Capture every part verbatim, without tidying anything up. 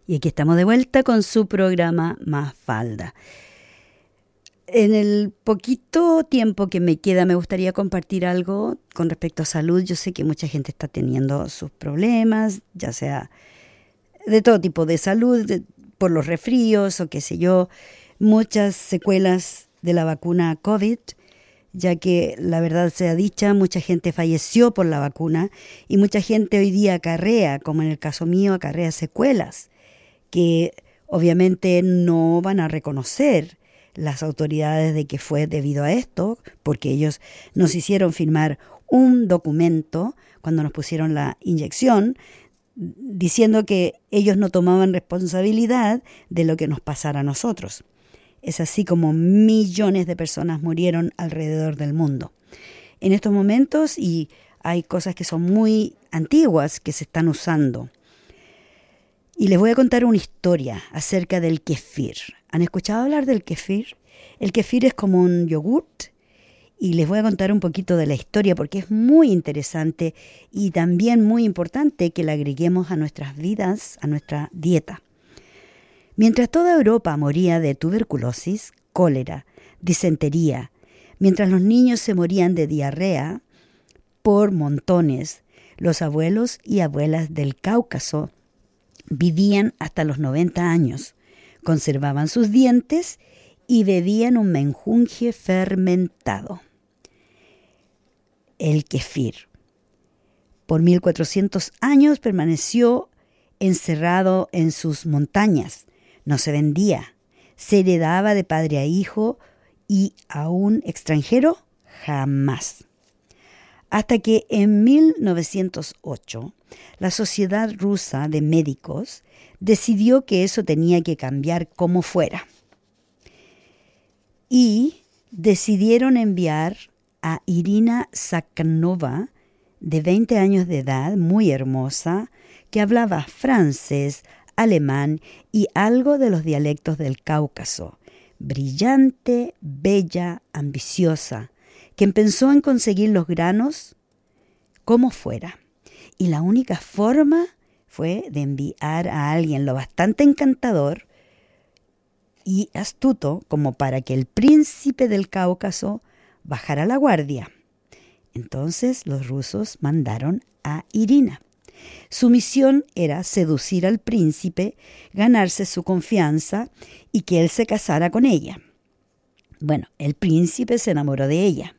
Y aquí estamos de vuelta con su programa Mafalda. En el poquito tiempo que me queda me gustaría compartir algo con respecto a salud. Yo sé que mucha gente está teniendo sus problemas, ya sea de todo tipo de salud, de, por los resfríos o qué sé yo, muchas secuelas de la vacuna COVID, ya que la verdad sea dicha, mucha gente falleció por la vacuna y mucha gente hoy día acarrea, como en el caso mío, acarrea secuelas que obviamente no van a reconocer las autoridades de que fue debido a esto, porque ellos nos hicieron firmar un documento cuando nos pusieron la inyección, diciendo que ellos no tomaban responsabilidad de lo que nos pasara a nosotros. Es así como millones de personas murieron alrededor del mundo. En estos momentos, y hay cosas que son muy antiguas que se están usando. Y les voy a contar una historia acerca del kefir. ¿Han escuchado hablar del kefir? El kefir es como un yogurt y les voy a contar un poquito de la historia porque es muy interesante y también muy importante que la agreguemos a nuestras vidas, a nuestra dieta. Mientras toda Europa moría de tuberculosis, cólera, disentería, mientras los niños se morían de diarrea por montones, los abuelos y abuelas del Cáucaso vivían hasta los noventa años, conservaban sus dientes y bebían un menjunje fermentado, el kefir. Por mil cuatrocientos años permaneció encerrado en sus montañas, no se vendía, se heredaba de padre a hijo y a un extranjero jamás. Hasta que en mil novecientos ocho la Sociedad Rusa de Médicos decidió que eso tenía que cambiar como fuera. Y decidieron enviar a Irina Sakhanova, de veinte años de edad, muy hermosa, que hablaba francés, alemán y algo de los dialectos del Cáucaso. Brillante, bella, ambiciosa, que pensó en conseguir los granos como fuera. Y la única forma fue de enviar a alguien lo bastante encantador y astuto como para que el príncipe del Cáucaso bajara la guardia. Entonces los rusos mandaron a Irina. Su misión era seducir al príncipe, ganarse su confianza y que él se casara con ella. Bueno, el príncipe se enamoró de ella,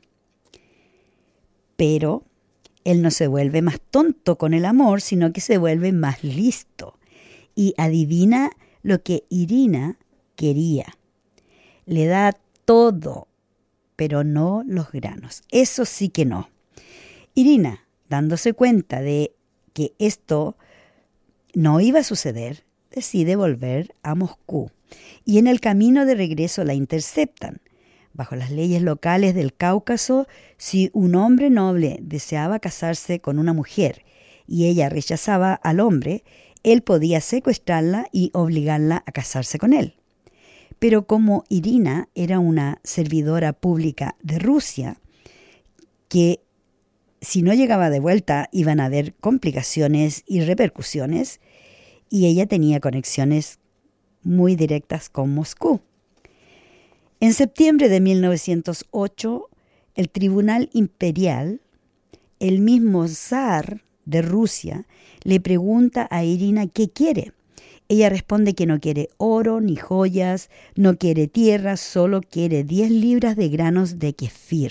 pero él no se vuelve más tonto con el amor, sino que se vuelve más listo. Y adivina lo que Irina quería. Le da todo, pero no los granos. Eso sí que no. Irina, dándose cuenta de que esto no iba a suceder, decide volver a Moscú. Y en el camino de regreso la interceptan. Bajo las leyes locales del Cáucaso, si un hombre noble deseaba casarse con una mujer y ella rechazaba al hombre, él podía secuestrarla y obligarla a casarse con él. Pero como Irina era una servidora pública de Rusia, que si no llegaba de vuelta iban a haber complicaciones y repercusiones, y ella tenía conexiones muy directas con Moscú. En septiembre de mil novecientos ocho, el Tribunal Imperial, el mismo zar de Rusia, le pregunta a Irina qué quiere. Ella responde que no quiere oro ni joyas, no quiere tierra, solo quiere diez libras de granos de kefir.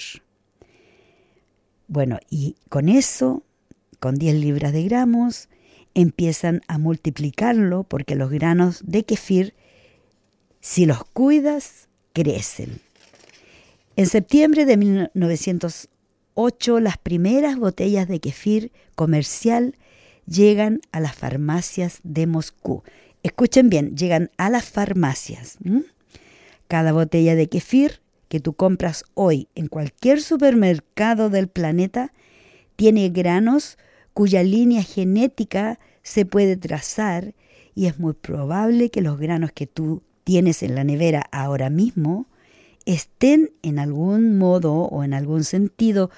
Bueno, y con eso, con diez libras de gramos, empiezan a multiplicarlo porque los granos de kefir, si los cuidas, crecen. En septiembre de mil novecientos ocho, las primeras botellas de kefir comercial llegan a las farmacias de Moscú. Escuchen bien, llegan a las farmacias. ¿Mm? Cada botella de kefir que tú compras hoy en cualquier supermercado del planeta tiene granos cuya línea genética se puede trazar y es muy probable que los granos que tú tienes en la nevera ahora mismo estén en algún modo o en algún sentido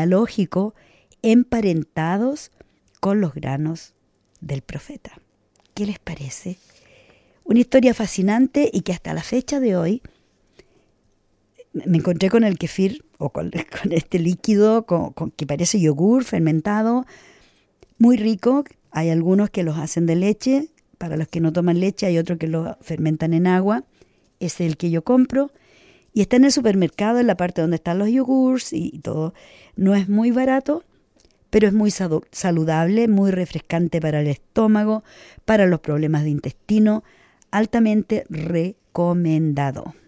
genealógico emparentados con los granos del profeta. ¿Qué les parece? Una historia fascinante y que hasta la fecha de hoy me encontré con el kefir o con, con este líquido con, con, que parece yogur fermentado, muy rico. Hay algunos que los hacen de leche, para los que no toman leche hay otros que lo fermentan en agua. Ese es el que yo compro y está en el supermercado, en la parte donde están los yogurts y todo. No es muy barato, pero es muy saludable, muy refrescante para el estómago, para los problemas de intestino, altamente recomendado.